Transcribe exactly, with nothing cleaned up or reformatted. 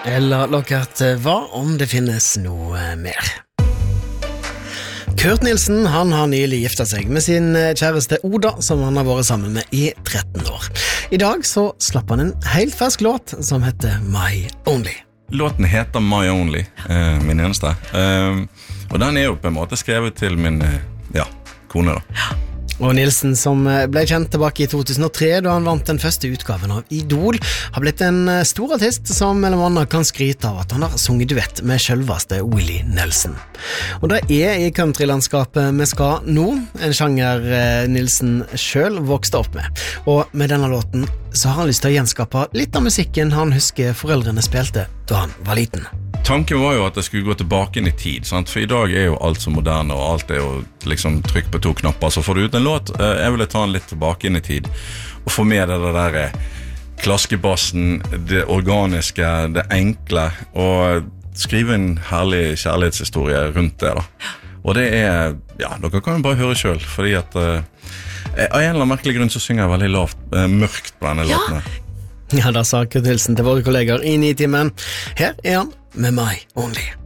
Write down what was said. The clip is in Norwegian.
Eller lokert hva om det finnes noe mer. Kurt Nilsen, han har nylig giftet seg med sin kjæreste Oda, som han har vært sammen med i tretten år. I dag så slapp han en helt fersk låt som heter My Only. Låten heter My Only, eh, min eneste. Eh, og den er jo på en måte skrevet til min eh, ja, kone da. Ja. Og Nilsen, som ble kjent tilbake i to tusen og tre da han vant den første utgaven av Idol, har blitt en stor artist som mellom annet kan skryte av at han har sunget duett med selveste Willie Nelson. Og det er i countrylandskapet vi skal nå, en sjanger Nilsen selv vokste opp med. Og med denne låten så har han lyst til å gjenskape litt av musikken han husker foreldrene spilte da han var liten. Tanken var jo at jeg skulle gå tilbake inn i tid, sant? For i dag er jo alt så moderne, og alt er jo liksom trykk på to knapper, så får du ut en låt. Jeg ville ta den litt tilbake inn i tid, og få med det der klaskebassen, det organiske, det enkle, og skrive en herlig kjærlighetshistorie rundt det da. Og det er, ja, dere kan jo bare høre selv, fordi at uh, av en eller annen merkelig grunn så synger jeg veldig lavt, uh, mørkt på denne ja. låten. Ja, da sa Kurt Nilsen til våre kolleger i Nitimen. Her er han med My Only.